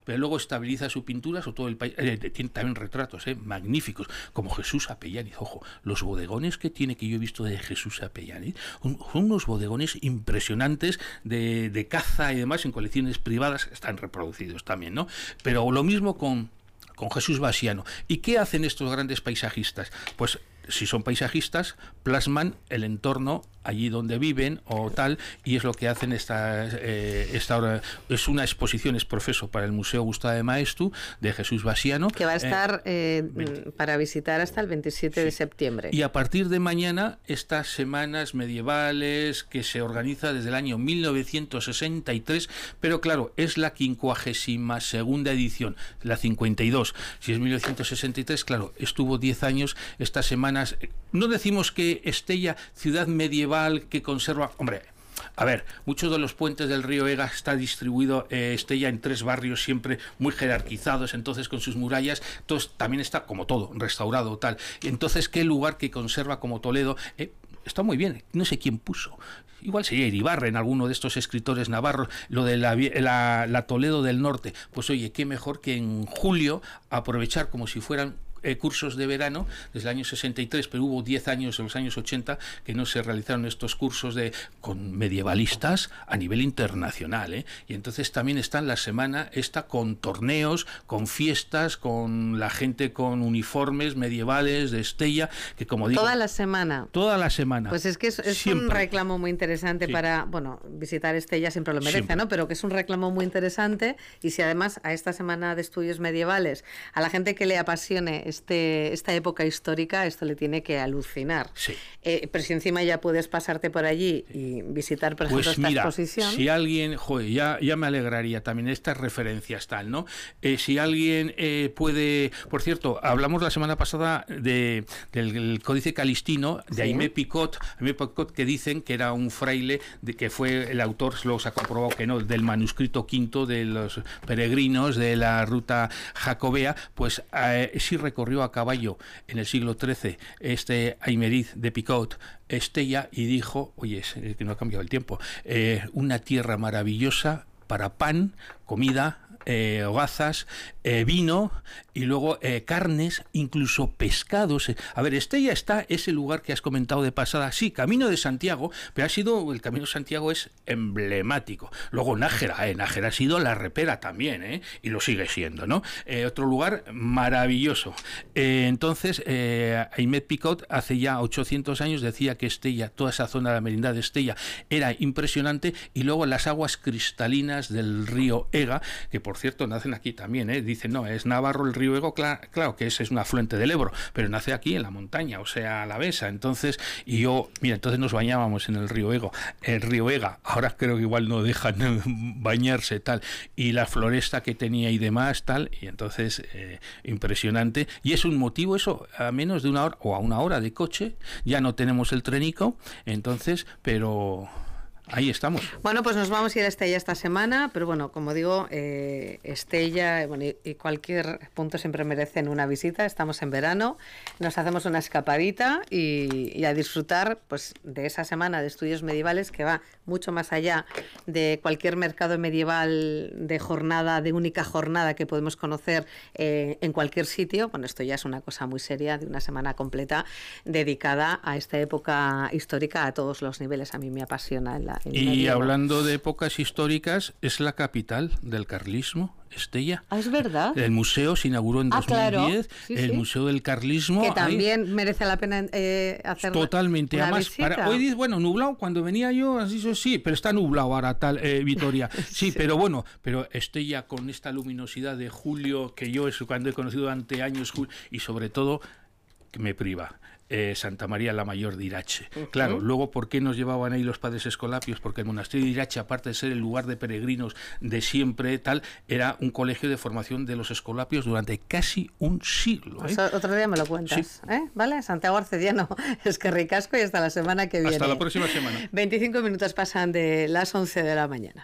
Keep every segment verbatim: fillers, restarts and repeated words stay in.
pero luego estabiliza su pintura sobre todo el país. Eh, tiene también retratos eh, magníficos, como Jesús Apellaniz. Ojo, los bodegones que tiene, que yo he visto de Jesús Apellaniz, son unos bodegones impresionantes de, de caza y demás, en colecciones privadas, están reproducidos también, ¿no? Pero lo mismo con, con Jesús Vasiano. ¿Y qué hacen estos grandes paisajistas? Pues si son paisajistas, plasman el entorno allí donde viven o tal, y es lo que hacen esta, eh, esta hora. Es una exposición, es profeso para el Museo Gustave de Maeztu de Jesús Vasiano, que va a estar eh, eh, para visitar hasta el veintisiete sí. de septiembre. Y a partir de mañana, estas semanas medievales que se organiza desde el año mil novecientos sesenta y tres, pero claro, es la quincuagésima segunda edición, la cincuenta y dos. Si es mil novecientos sesenta y tres, claro, estuvo diez años estas semanas. No decimos que Estella, ciudad medieval que conserva... Hombre, a ver, muchos de los puentes del río Ega está distribuido eh, Estella en tres barrios siempre muy jerarquizados, entonces con sus murallas, entonces también está como todo, restaurado tal. Entonces, ¿qué lugar que conserva como Toledo? Eh, está muy bien, no sé quién puso. Igual sería Iribarren, alguno de estos escritores navarros, lo de la, la, la Toledo del Norte. Pues oye, qué mejor que en julio aprovechar como si fueran Eh, cursos de verano desde el año sesenta y tres, pero hubo diez años en los años ochenta que no se realizaron estos cursos de con medievalistas a nivel internacional, ¿eh? Y entonces también está en la semana esta con torneos, con fiestas, con la gente con uniformes medievales de Estella, que como digo... Toda la semana. Toda la semana. Pues es que es, es un reclamo muy interesante sí. para, bueno, visitar Estella siempre lo merece, siempre. ¿no? Pero que es un reclamo muy interesante, y si además a esta semana de estudios medievales, a la gente que le apasione Este, esta época histórica, esto le tiene que alucinar. Sí. Eh, pero si encima ya puedes pasarte por allí y visitar, por ejemplo, pues esta mira, exposición. Si alguien, joder, ya, ya me alegraría también estas referencias tal, ¿no? Eh, si alguien eh, puede, por cierto, hablamos la semana pasada de, del Códice Calistino, de sí. Aimé Picot, Aimé Picot, que dicen que era un fraile, de, que fue el autor, luego se ha comprobado que no, del manuscrito quinto de los peregrinos de la ruta jacobea, pues eh, sí recorrió a caballo en el siglo trece este Aimeriz de Picot Estella y dijo, oye, es que no ha cambiado el tiempo, eh, una tierra maravillosa para pan, comida, eh, hogazas, eh, vino y luego eh, carnes, incluso pescados. A ver, Estella está ese lugar que has comentado de pasada, sí, Camino de Santiago, pero ha sido, el Camino de Santiago es emblemático. Luego Nájera, eh, Nájera ha sido la repera también, eh, y lo sigue siendo, ¿no? Eh, otro lugar maravilloso. Eh, entonces, eh, Aimé Picot hace ya ochocientos años decía que Estella, toda esa zona de la merindad de Estella era impresionante, y luego las aguas cristalinas del río Ega, que por cierto nacen aquí también, ¿eh? Dicen, no, es Navarro el río Ego, claro, claro que ese es un afluente del Ebro, pero nace aquí en la montaña, o sea, a la Besa. Entonces, y yo, mira, entonces nos bañábamos en el río Ego, el río Ega, ahora creo que igual no dejan bañarse, tal, y la floresta que tenía y demás, tal, y entonces, eh, impresionante, y es un motivo eso, a menos de una hora, o a una hora de coche, ya no tenemos el trenico, entonces, pero... ahí estamos. Bueno, pues nos vamos a ir a Estella esta semana, pero bueno, como digo, eh, Estella bueno, y, y cualquier punto siempre merecen una visita. Estamos en verano, nos hacemos una escapadita y, y a disfrutar pues de esa semana de estudios medievales que va mucho más allá de cualquier mercado medieval de jornada, de única jornada que podemos conocer eh, en cualquier sitio. Bueno, esto ya es una cosa muy seria, de una semana completa dedicada a esta época histórica a todos los niveles. A mí me apasiona la Y medievo. Hablando de épocas históricas, es la capital del carlismo, Estella. Ah, es verdad. El museo se inauguró en ah, dos mil diez, claro. sí, el sí. Museo del Carlismo. Que también ahí, merece la pena eh, hacer totalmente. una Además, visita. Para, hoy, bueno, nublado, cuando venía yo, así sí, pero está nublado ahora, tal, eh, Vitoria. Sí, sí, pero bueno, pero Estella con esta luminosidad de julio, que yo es cuando he conocido durante años, y sobre todo, que me priva. Eh, Santa María la Mayor de Irache. Uh-huh. Claro, luego, ¿por qué nos llevaban ahí los padres escolapios? Porque el monasterio de Irache, aparte de ser el lugar de peregrinos de siempre, tal, era un colegio de formación de los escolapios durante casi un siglo. ¿eh? Eso, otro día me lo cuentas. Sí. ¿eh? ¿Vale? Santiago Arcediano, es que ricasco, y hasta la semana que viene. Hasta la próxima semana. veinticinco minutos pasan de las once de la mañana.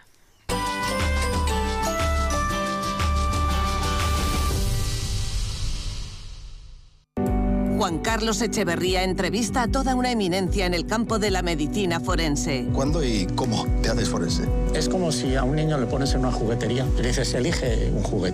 Juan Carlos Echeverría entrevista a toda una eminencia en el campo de la medicina forense. ¿Cuándo y cómo te haces forense? Es como si a un niño le pones en una juguetería y le dices, elige un juguete.